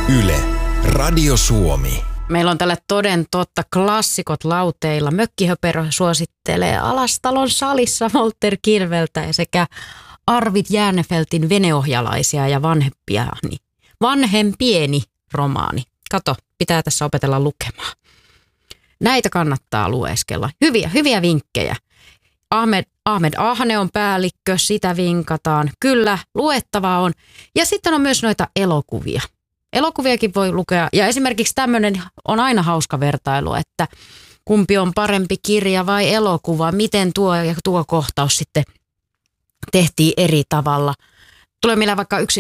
Yle, Radio Suomi. Meillä on tällä toden totta klassikot lauteilla. Mökkihöperö suosittelee Alastalon salissa Walter Kirveltä sekä Arvid Järnefeltin veneohjalaisia ja vanhempieni romaani. Kato, pitää tässä opetella lukemaan. Näitä kannattaa lueskella. Hyviä vinkkejä. Ahmed Ahne on päällikkö, sitä vinkataan. Kyllä, luettavaa on. Ja sitten on myös noita elokuvia. Elokuviakin voi lukea. Ja esimerkiksi tämmöinen on aina hauska vertailu, että kumpi on parempi kirja vai elokuva. Miten tuo kohtaus sitten tehtiin eri tavalla. Tulee meillä vaikka yksi